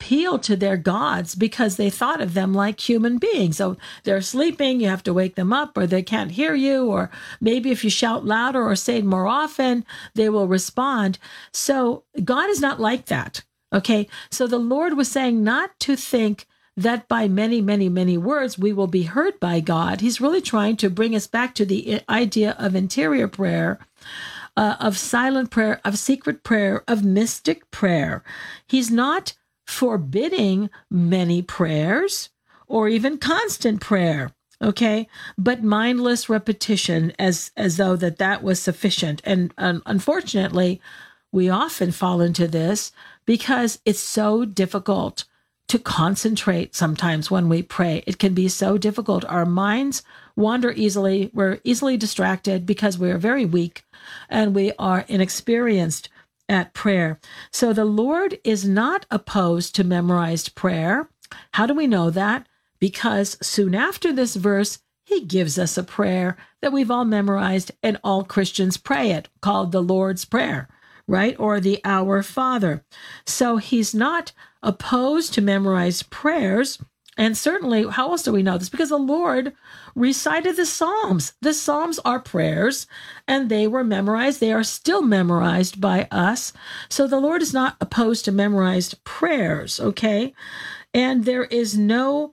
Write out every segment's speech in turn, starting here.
appeal to their gods because they thought of them like human beings. So they're sleeping, you have to wake them up, or they can't hear you, or maybe if you shout louder or say it more often, they will respond. So God is not like that. Okay. So the Lord was saying not to think that by many, many, many words we will be heard by God. He's really trying to bring us back to the idea of interior prayer, of silent prayer, of secret prayer, of mystic prayer. He's not forbidding many prayers or even constant prayer, okay? But mindless repetition as though that was sufficient. And unfortunately, we often fall into this because it's so difficult to concentrate sometimes when we pray. It can be so difficult. Our minds wander easily. We're easily distracted because we are very weak and we are inexperienced at prayer. So the Lord is not opposed to memorized prayer. How do we know that? Because soon after this verse, he gives us a prayer that we've all memorized and all Christians pray it, called the Lord's Prayer, right? Or the Our Father. So he's not opposed to memorized prayers. And certainly, how else do we know this? Because the Lord recited the Psalms. The Psalms are prayers, and they were memorized. They are still memorized by us. So the Lord is not opposed to memorized prayers, okay? And there is no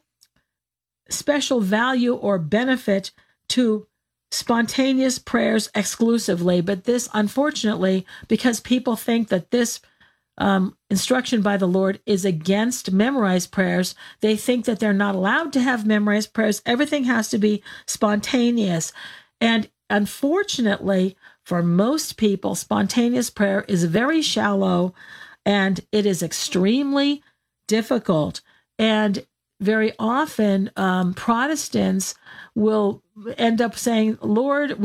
special value or benefit to spontaneous prayers exclusively. But this, unfortunately, because people think that this instruction by the Lord is against memorized prayers, they think that they're not allowed to have memorized prayers. Everything has to be spontaneous. And unfortunately, for most people, spontaneous prayer is very shallow and it is extremely difficult. And very often, Protestants will end up saying, Lord,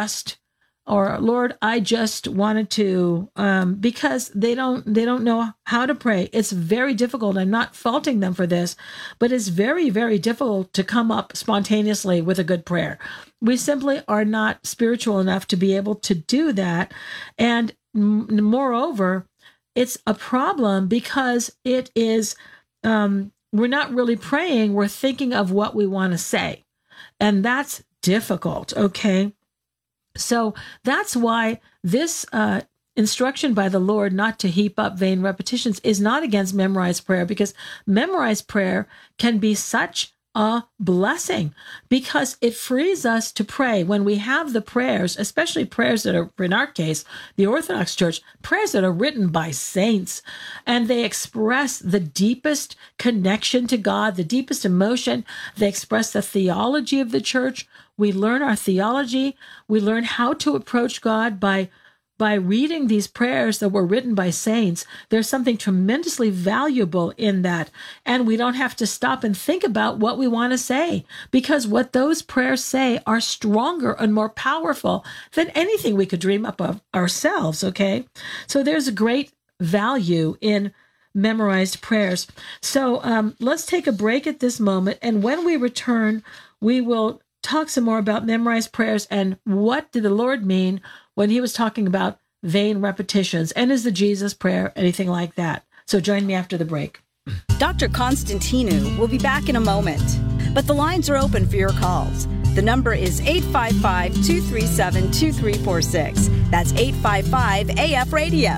or Lord, I just wanted to, because they don't know how to pray. It's very difficult. I'm not faulting them for this, but it's very, very difficult to come up spontaneously with a good prayer. We simply are not spiritual enough to be able to do that. And moreover, it's a problem because it is, we're not really praying. We're thinking of what we want to say. And that's difficult, okay? So that's why this instruction by the Lord not to heap up vain repetitions is not against memorized prayer, because memorized prayer can be such a blessing because it frees us to pray when we have the prayers, especially prayers that are, in our case, the Orthodox Church, prayers that are written by saints, and they express the deepest connection to God, the deepest emotion. They express the theology of the church. We learn our theology. We learn how to approach God by reading these prayers that were written by saints. There's something tremendously valuable in that. And we don't have to stop and think about what we want to say, because what those prayers say are stronger and more powerful than anything we could dream up of ourselves, okay? So there's a great value in memorized prayers. So let's take a break at this moment. And when we return, we will talk some more about memorized prayers and what did the Lord mean when he was talking about vain repetitions, and is the Jesus prayer anything like that? So join me after the break. Dr. Constantinou will be back in a moment, but the lines are open for your calls. The number is 855-237-2346. That's 855-AF-RADIO.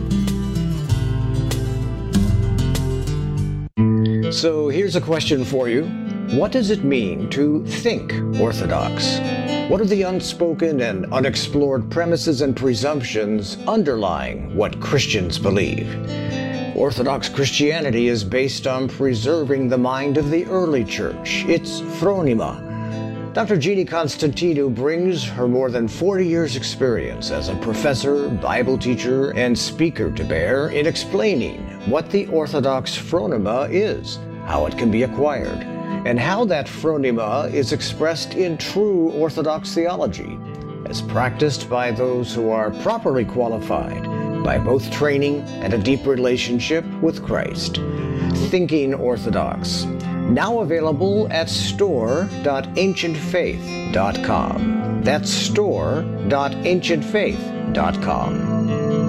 So here's a question for you. What does it mean to think Orthodox? What are the unspoken and unexplored premises and presumptions underlying what Christians believe? Orthodox Christianity is based on preserving the mind of the early church, its phronima. Dr. Jeannie Constantinou brings her more than 40 years' experience as a professor, Bible teacher, and speaker to bear in explaining what the Orthodox phronima is, how it can be acquired, and how that phronima is expressed in true Orthodox theology, as practiced by those who are properly qualified by both training and a deep relationship with Christ. Thinking Orthodox, now available at store.ancientfaith.com. That's store.ancientfaith.com.